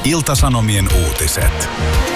Ilta-Sanomien uutiset.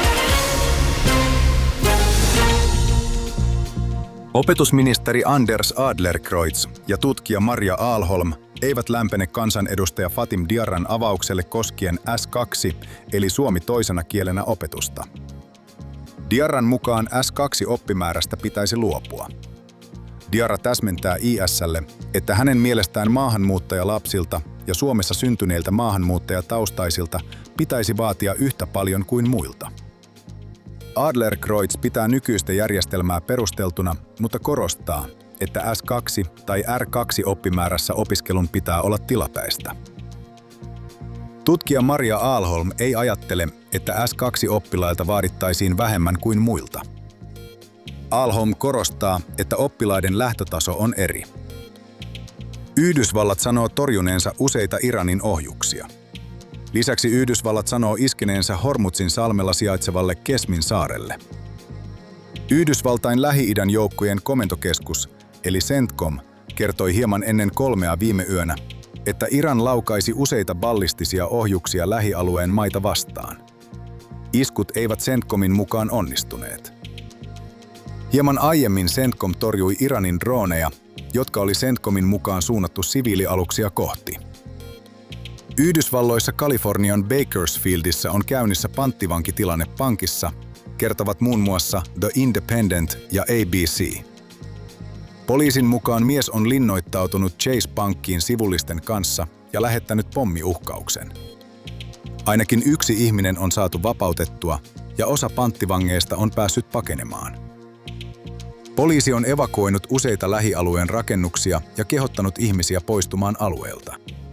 Opetusministeri Anders Adlercreutz ja tutkija Maria Alholm eivät lämpene kansanedustaja Fatim Diarran avaukselle koskien S2 eli suomi toisena kielenä opetusta. Diarran mukaan S2-oppimäärästä pitäisi luopua. Diarra täsmentää IS:lle, että hänen mielestään maahanmuuttajalapsilta ja Suomessa syntyneiltä maahanmuuttajataustaisilta pitäisi vaatia yhtä paljon kuin muilta. Adlercreutz pitää nykyistä järjestelmää perusteltuna, mutta korostaa, että S2 tai R2-oppimäärässä opiskelun pitää olla tilapäistä. Tutkija Maria Alholm ei ajattele, että S2-oppilailta vaadittaisiin vähemmän kuin muilta. Alholm korostaa, että oppilaiden lähtötaso on eri. Yhdysvallat sanoo torjuneensa useita Iranin ohjuksia. Lisäksi Yhdysvallat sanoo iskeneensä Hormuzin salmella sijaitsevalle Kesmin saarelle. Yhdysvaltain Lähi-idän joukkojen komentokeskus, eli CENTCOM, kertoi hieman ennen 3 viime yönä, että Iran laukaisi useita ballistisia ohjuksia lähialueen maita vastaan. Iskut eivät CENTCOMin mukaan onnistuneet. Hieman aiemmin CENTCOM torjui Iranin droneja, jotka oli CENTCOMin mukaan suunnattu siviilialuksia kohti. Yhdysvalloissa Kalifornian Bakersfieldissä on käynnissä panttivankitilanne pankissa, kertovat muun muassa The Independent ja ABC. Poliisin mukaan mies on linnoittautunut Chase-pankkiin sivullisten kanssa ja lähettänyt pommiuhkauksen. Ainakin yksi ihminen on saatu vapautettua ja osa panttivangeista on päässyt pakenemaan. Poliisi on evakuoinut useita lähialueen rakennuksia ja kehottanut ihmisiä poistumaan alueelta.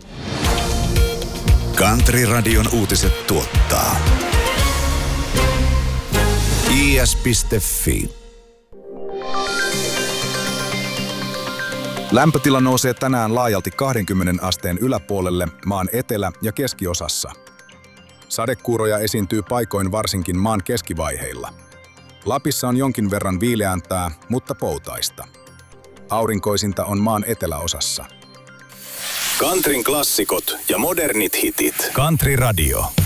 Country-radion uutiset tuottaa is.fi. Lämpötila nousee tänään laajalti 20 asteen yläpuolelle maan etelä- ja keskiosassa. Sadekuuroja esiintyy paikoin varsinkin maan keskivaiheilla. Lapissa on jonkin verran viileämpää, mutta poutaista. Aurinkoisinta on maan eteläosassa. Countryn klassikot ja modernit hitit. Country Radio.